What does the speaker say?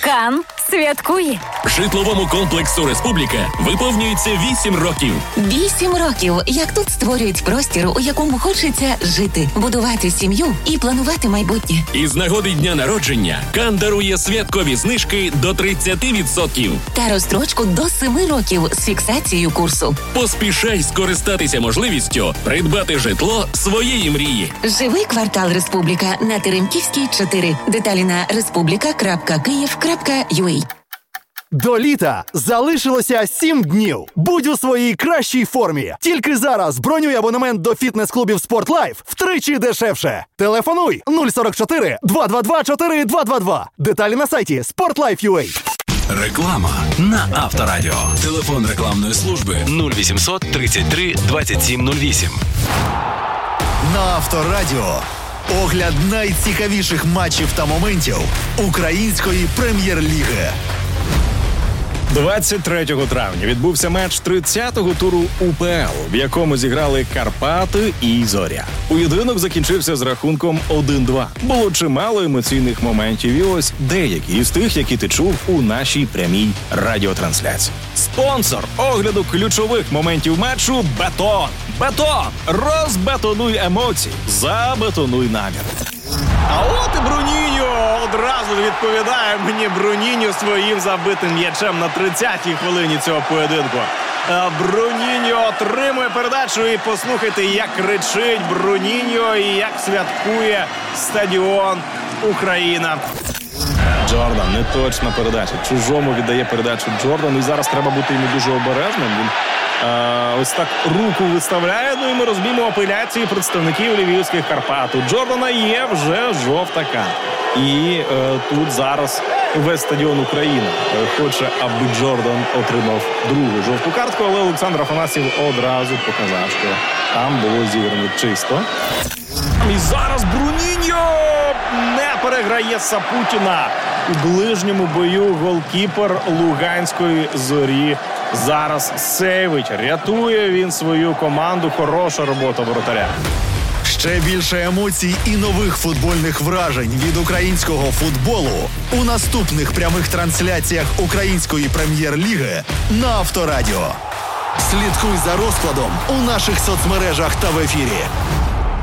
Кан святкує. Житловому комплексу «Республіка» виповнюється 8 років. 8 років, як тут створюють простір, у якому хочеться жити, будувати сім'ю і планувати майбутнє. Із нагоди дня народження Кан дарує святкові знижки до 30%. Та розстрочку до 7 років з фіксацією курсу. Поспішай скористатися можливістю придбати житло своєї мрії. Живий квартал «Республіка» на Теремківській, 4. Деталі на respublica.kyiv.ua. До літа залишилося 7 днів. Будь у своїй кращій формі. Тільки зараз бронюй абонемент до фітнес-клубів «Спортлайф» втричі дешевше. Телефонуй 044 222 4222. Деталі на сайті sportlife.ua. Реклама на Авторадіо. Телефон рекламної служби 0800 33 2708. На Авторадіо. Огляд найцікавіших матчів та моментів української прем'єр-ліги. 23 травня відбувся матч 30-го туру УПЛ, в якому зіграли Карпати і Зоря. Поєдинок закінчився з рахунком 1-2. Було чимало емоційних моментів, і ось деякі із тих, які ти чув у нашій прямій радіотрансляції. Спонсор огляду ключових моментів матчу – «Бетон». «Бетон» – розбетонуй емоції, забетонуй намір. А от і Бруніньо одразу відповідає мені Бруніньо своїм забитим м'ячем на 30-й хвилині цього поєдинку. Бруніньо отримує передачу, і послухайте, як кричить Бруніньо і як святкує стадіон Україна. Джордан, неточна передача. Чужому віддає передачу Джордану, і зараз треба бути йому дуже обережним. Він ось так руку виставляє, ну і ми розуміємо апеляції представників львівських Карпат. У Джордана є вже жовта картка. І тут зараз весь стадіон України хоче, аби Джордан отримав другу жовту картку, але Олександр Афанасьєв одразу показав, що там було зіграно чисто. І зараз Бруніньо не переграє Сапутіна. У ближньому бою голкіпер Луганської Зорі зараз сейвить. Рятує він свою команду. Хороша робота воротаря. Ще більше емоцій і нових футбольних вражень від українського футболу у наступних прямих трансляціях української прем'єр-ліги на Авторадіо. Слідкуй за розкладом у наших соцмережах та в ефірі.